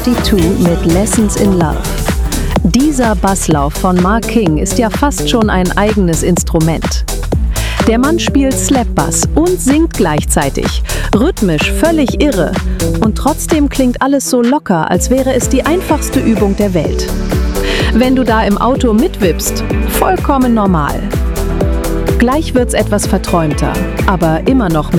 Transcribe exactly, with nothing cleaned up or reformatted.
zweiundachtzig mit Lessons in Love. Dieser Basslauf von Mark King ist ja fast schon ein eigenes Instrument. Der Mann spielt Slapbass und singt gleichzeitig, rhythmisch völlig irre. Und trotzdem klingt alles so locker, als wäre es die einfachste Übung der Welt. Wenn du da im Auto mitwippst, vollkommen normal. Gleich wird's etwas verträumter, aber immer noch mit